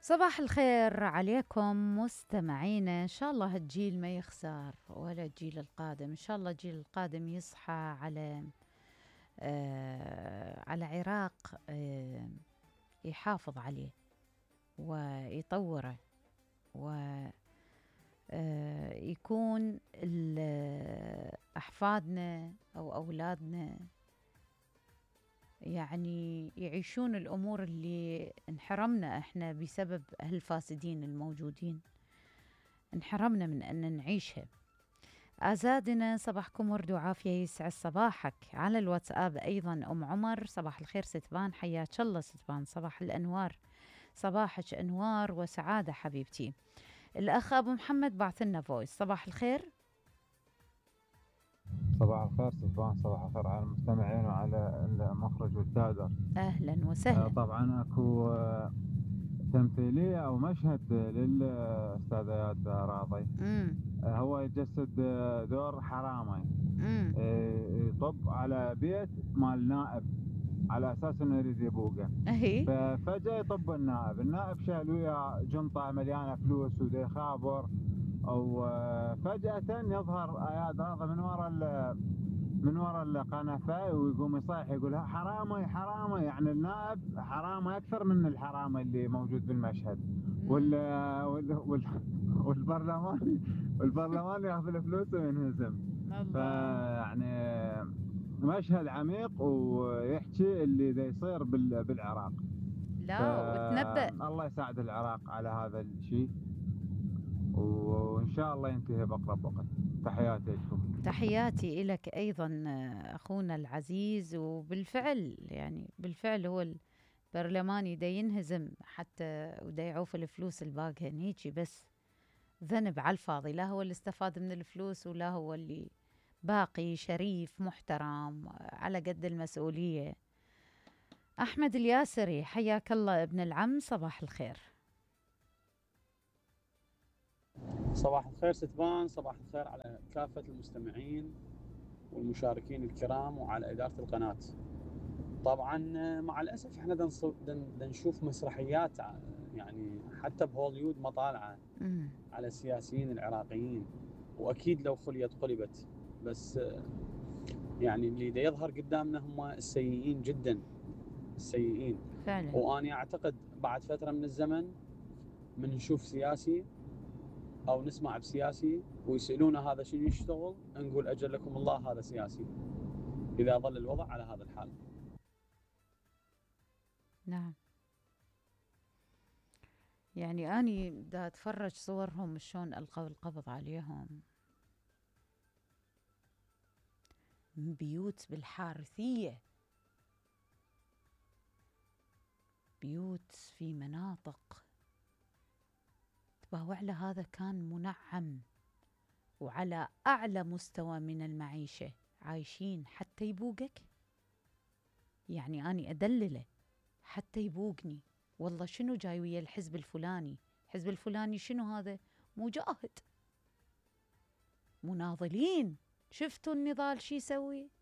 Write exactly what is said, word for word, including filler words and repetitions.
صباح الخير عليكم مستمعينا. إن شاء الله الجيل ما يخسر ولا الجيل القادم. إن شاء الله الجيل القادم يصحى على آه على عراق آه يحافظ عليه ويطوره ويكون أحفادنا أو أولادنا يعني يعيشون الأمور اللي انحرمنا إحنا بسبب هالفاسدين الموجودين، انحرمنا من أن نعيشها. أزادنا صباحكم ورد وعافية، يسعد صباحك. على الواتساب أيضا أم عمر، صباح الخير ستبان، حياك الله ستبان، صباح الأنوار، صباحك أنوار وسعادة حبيبتي. الأخ أبو محمد بعث لنا فويس. صباح الخير. صباح الخير ستبان، صباح الخير على المستمعين وعلى المخرج والكادر. أهلا آه وسهلا. طبعا اكو آه تمثيلية او مشهد للاستاذة ياد راضي. امم آه هو يجسد آه دور حرامي، امم آه يطب على بيت مال نائب على اساس انه يريد يبوقه. أهي. ففجأة يطب النائب، النائب شال وياه جنطة مليانة فلوس ودي خابر، او آه فجأة يظهر اياد راضي من ورا من وراء القنفة ويقوم يصيح يقول حرامي حرامي، يعني النائب حرامي أكثر من الحرامي اللي موجود بالمشهد. وال وال وال والبرلمان والبرلمان ياخذ الفلوس وينهزم. الله. فيعني مشهد عميق ويحكي اللي دا يصير بالعراق. لا وتنبأ. فالله يساعد العراق على هذا الشيء، وإن شاء الله ينتهي بأقرب وقت. تحياتي لكم. تحياتي إلك أيضا أخونا العزيز. وبالفعل يعني بالفعل هو البرلماني دا ينهزم حتى ودا يعوف الفلوس الباقية هيجي، بس ذنب على الفاضي. لا هو اللي استفاد من الفلوس ولا هو اللي باقي شريف محترم على قد المسؤولية. أحمد الياسري حياك الله ابن العم، صباح الخير. صباح الخير ستبان، صباح الخير على كافة المستمعين والمشاركين الكرام وعلى إدارة القناة. طبعا مع الأسف احنا نشوف مسرحيات، يعني حتى بهوليود مطالعة مم. على السياسيين العراقيين، وأكيد لو خليت قلبت، بس يعني اللي دا يظهر قدامنا هم السيئين جدا، السيئين فعلا. وأنا أعتقد بعد فترة من الزمن من نشوف سياسي أو نسمع بسياسي ويسألونا هذا شنو يشتغل، نقول أجلكم الله هذا سياسي، إذا ظل الوضع على هذا الحال. نعم، يعني أني دا أتفرج صورهم شلون ألقوا القبض عليهم من بيوت بالحارثية، بيوت في مناطق تباوع له. هذا كان منعم وعلى أعلى مستوى من المعيشة عايشين حتى يبوقك. يعني أني أدلله حتى يبوقني، والله شنو جاي ويا الحزب الفلاني، الحزب الفلاني شنو هذا؟ مجاهد، مناضلين. شفتوا النضال شي يسوي؟